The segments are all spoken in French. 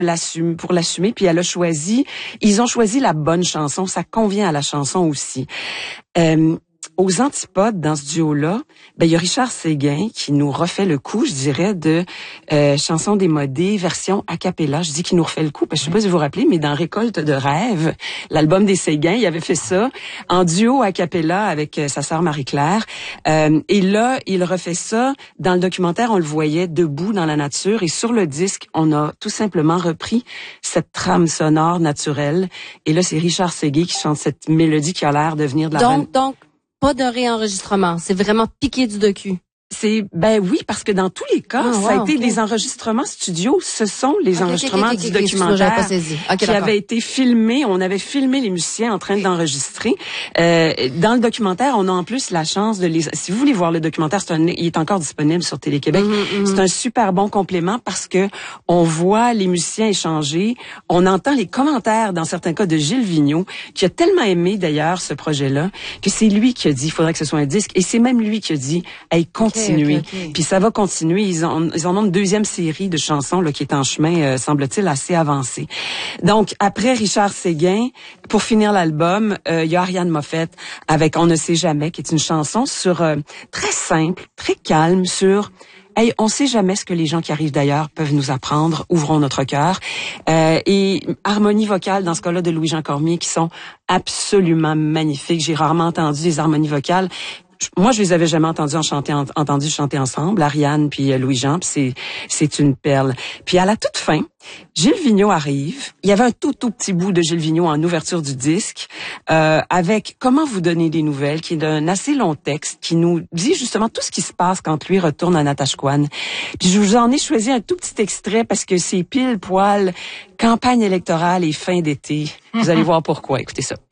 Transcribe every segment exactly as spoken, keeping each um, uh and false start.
l'assumer, pour l'assumer, puis elle a choisi, ils ont choisi la bonne chanson, ça convient à la chanson aussi. Euh, Aux antipodes, dans ce duo-là, ben il y a Richard Séguin qui nous refait le coup, je dirais, de euh, Chanson démodée, version a cappella. Je dis qu'il nous refait le coup, parce que je sais pas si vous vous rappelez, mais dans Récolte de rêves, l'album des Séguin, il avait fait ça en duo a cappella avec euh, sa sœur Marie-Claire. Euh, et là, il refait ça. Dans le documentaire, on le voyait debout dans la nature, et sur le disque, on a tout simplement repris cette trame sonore naturelle. Et là, c'est Richard Séguin qui chante cette mélodie qui a l'air de venir de la... Donc, donc, pas de réenregistrement, c'est vraiment piqué du docu. C'est ben oui, parce que dans tous les cas, ah, ça wow, a été okay. des enregistrements studio. Ce sont les okay, enregistrements okay, okay, du okay, documentaire okay, okay, qui avaient été filmés. On avait filmé les musiciens en train d'enregistrer. Euh, dans le documentaire, on a en plus la chance de les... Si vous voulez voir le documentaire, c'est un, il est encore disponible sur Télé-Québec. Mm-hmm, mm-hmm. C'est un super bon complément parce que on voit les musiciens échanger. On entend les commentaires, dans certains cas, de Gilles Vigneault, qui a tellement aimé d'ailleurs ce projet-là, que c'est lui qui a dit il faudrait que ce soit un disque. Et c'est même lui qui a dit hey, continuez. Okay, okay, okay. Puis ça va continuer. Ils, ont, ils en ont une deuxième série de chansons là, qui est en chemin, euh, semble-t-il, assez avancée. Donc, après Richard Séguin, pour finir l'album, euh, il y a Ariane Moffett avec On ne sait jamais, qui est une chanson sur euh, très simple, très calme, sur... Hey, on sait jamais ce que les gens qui arrivent d'ailleurs peuvent nous apprendre. Ouvrons notre cœur. Euh, et harmonie vocale, dans ce cas-là, de Louis-Jean Cormier, qui sont absolument magnifiques. J'ai rarement entendu des harmonies vocales. Moi, je les avais jamais entendus en chanter, en, entendu chanter ensemble, Ariane puis Louis-Jean, puis c'est c'est une perle. Puis à la toute fin, Gilles Vigneault arrive. Il y avait un tout tout petit bout de Gilles Vigneault en ouverture du disque, euh, avec Comment vous donner des nouvelles, qui est d'un assez long texte qui nous dit justement tout ce qui se passe quand lui retourne à Natashquan. Puis je vous en ai choisi un tout petit extrait parce que c'est pile poil campagne électorale et fin d'été. Vous allez voir pourquoi. Écoutez ça.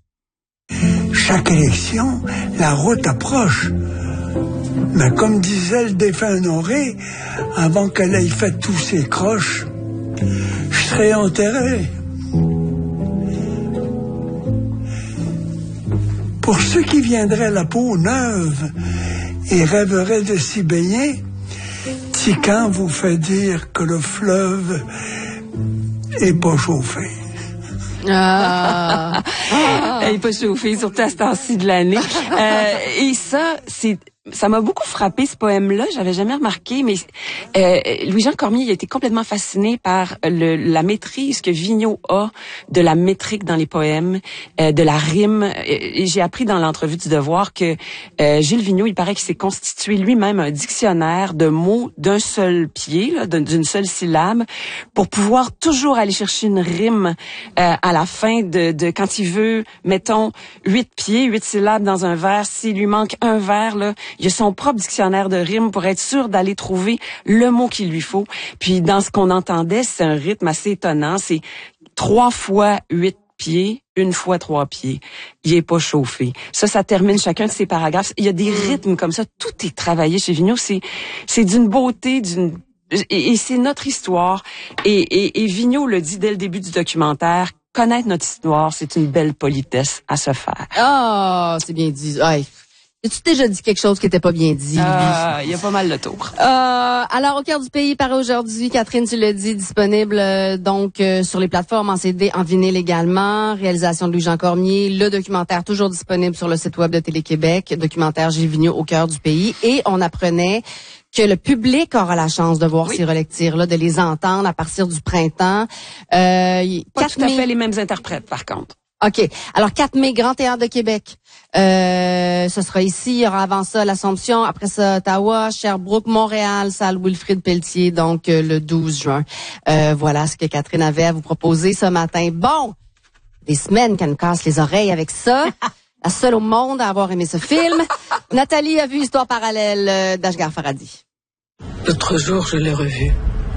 Chaque élection, la route approche. Mais comme disait le défunt Honoré, avant qu'elle ait fait tous ses croches, je serai enterré. Pour ceux qui viendraient la peau neuve et rêveraient de s'y baigner, Tican vous fait dire que le fleuve est pas chauffé. Ah. ah. Elle est pas chauffée, surtout à ce temps-ci de l'année. Euh, et ça, c'est... Ça m'a beaucoup frappé, ce poème-là. J'avais jamais remarqué, mais euh, Louis-Jean Cormier il a été complètement fasciné par le, la maîtrise que Vigneault a de la métrique dans les poèmes, euh, de la rime. Et j'ai appris dans l'entrevue du Devoir que euh, Gilles Vigneault, il paraît qu'il s'est constitué lui-même un dictionnaire de mots d'un seul pied, là, d'une seule syllabe, pour pouvoir toujours aller chercher une rime euh, à la fin de, de quand il veut, mettons, huit pieds, huit syllabes dans un vers. S'il lui manque un vers, là, il a son propre dictionnaire de rimes pour être sûr d'aller trouver le mot qu'il lui faut. Puis dans ce qu'on entendait, c'est un rythme assez étonnant. C'est trois fois huit pieds, une fois trois pieds. Il est pas chauffé. Ça, ça termine chacun de ces paragraphes. Il y a des rythmes comme ça. Tout est travaillé chez Vigneault. C'est, c'est d'une beauté, d'une... Et, et c'est notre histoire. Et, et, et Vigneault le dit dès le début du documentaire. Connaître notre histoire, c'est une belle politesse à se faire. Ah, oh, c'est bien dit. Ouais. As-tu déjà dit quelque chose qui n'était pas bien dit? Euh, il y a pas mal de tours. Euh, alors, Au cœur du pays paraît aujourd'hui, Catherine, tu l'as dit, disponible euh, donc euh, sur les plateformes en C D, en vinyle également. Réalisation de Louis-Jean Cormier. Le documentaire toujours disponible sur le site web de Télé-Québec. Documentaire Gilles Vigneault, Au cœur du pays. Et on apprenait que le public aura la chance de voir oui. ces relectures-là, de les entendre à partir du printemps. Euh, pas tout à fait les mêmes interprètes, par contre. OK. Alors, quatre mai, Grand Théâtre de Québec. Euh, ce sera ici. Il y aura avant ça l'Assomption. Après ça, Ottawa, Sherbrooke, Montréal, salle Wilfrid Pelletier, donc euh, le douze juin. Euh, voilà ce que Catherine avait à vous proposer ce matin. Bon, des semaines qu'elle nous casse les oreilles avec ça. La seule au monde à avoir aimé ce film. Nathalie a vu Histoire parallèle euh, d'Ashghar Farhadi. L'autre jour, je l'ai revu.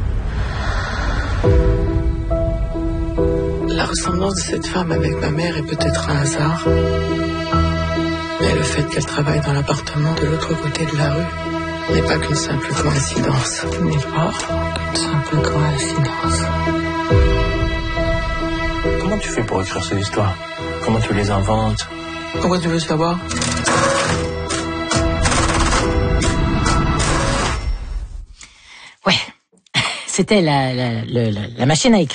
La ressemblance de cette femme avec ma mère est peut-être un hasard. Mais le fait qu'elle travaille dans l'appartement de l'autre côté de la rue n'est pas qu'une simple coïncidence. Ce n'est pas qu'une simple coïncidence. Comment tu fais pour écrire ces histoires? Comment tu les inventes? Pourquoi tu veux savoir? Ouais, c'était la, la, la, la machine à écrire.